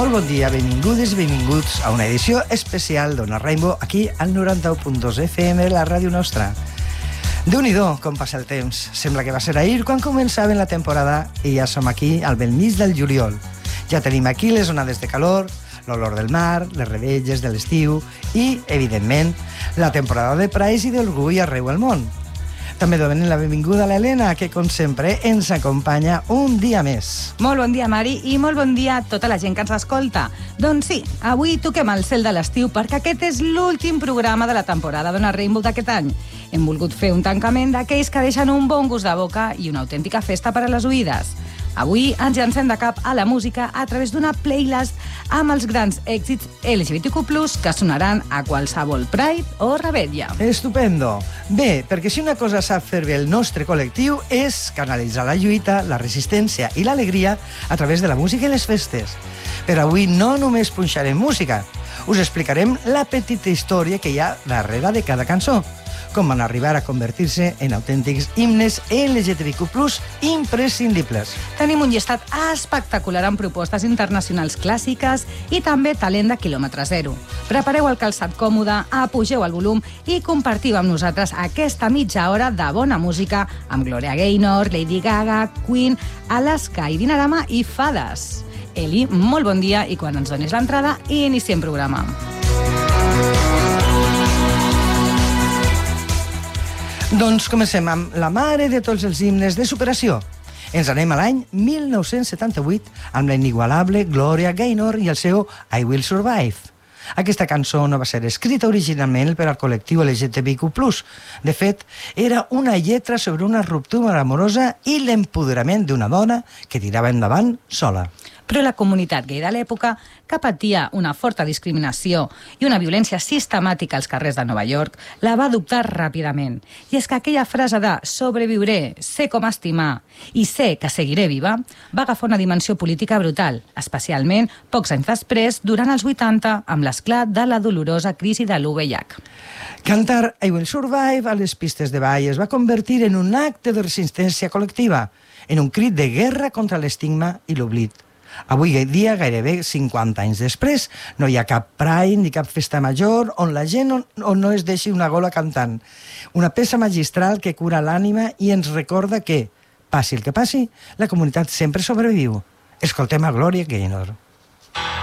Molt bon dia, benvingudes i benvinguts a una edició especial d'Ona Rainbow aquí al 91.2 FM, la ràdio nostra. Déu-n'hi-do com passa el temps. Sembla que va ser ahir quan començaven la temporada i ja som aquí al bell mig del juliol. Ja tenim aquí les onades de calor, l'olor del mar, les revetlles de l'estiu i, evidentment, la temporada de praies i d'orgull arreu al món. També donem la benvinguda a l'Helena, que, com sempre, ens acompanya un dia més. Molt bon dia, Mari, i molt bon dia a tota la gent que ens escolta. Doncs sí, avui toquem el cel de l'estiu perquè aquest és l'últim programa de la temporada d'Ona Rainbow d'aquest any. Hem volgut fer un tancament d'aquells que deixen un bon gust de boca i una autèntica festa per a les oïdes. Avui ens llancem de cap a la música a través d'una playlist amb els grans èxits LGBTQ+, que sonaran a qualsevol Pride o revetlla. Estupendo! Bé, perquè si una cosa sap fer bé el nostre col·lectiu és canalitzar la lluita, la resistència i l'alegria a través de la música i les festes. Però avui no només punxarem música, us explicarem la petita història que hi ha darrere de cada cançó, com van arribar a convertir-se en autèntics himnes LGTBQ+ imprescindibles. Tenim un llistat espectacular amb propostes internacionals clàssiques i també talent de quilòmetre zero. Prepareu el calçat còmode, apugeu el volum i compartiu amb nosaltres aquesta mitja hora de bona música amb Gloria Gaynor, Lady Gaga, Queen, Alaska i Dinarama i Fades. Eli, molt bon dia i quan ens donis l'entrada, iniciem programa. Doncs comencem amb la mare de tots els himnes de superació. Ens anem a l'any 1978 amb la inigualable Gloria Gaynor i el seu I Will Survive. Aquesta cançó no va ser escrita originalment per al col·lectiu LGTBIQ+. De fet, era una lletra sobre una ruptura amorosa i l'empoderament d'una dona que tirava endavant sola. Però la comunitat gai de l'època, que patia una forta discriminació i una violència sistemàtica als carrers de Nova York, la va adoptar ràpidament. I és que aquella frase de «sobreviuré, sé com estimar i sé que seguiré viva» va agafar una dimensió política brutal, especialment pocs anys després, durant els 80, amb l'esclat de la dolorosa crisi de l'UVIH. Cantar I Will Survive a les pistes de ball es va convertir en un acte de resistència col·lectiva, en un crit de guerra contra l'estigma i l'oblit. Avui dia, gairebé 50 anys després, no hi ha cap Pride ni cap festa major on la gent no es deixi una gola cantant. Una peça magistral que cura l'ànima i ens recorda que, passi el que passi, la comunitat sempre sobreviu. Escoltem a Gloria Gaynor.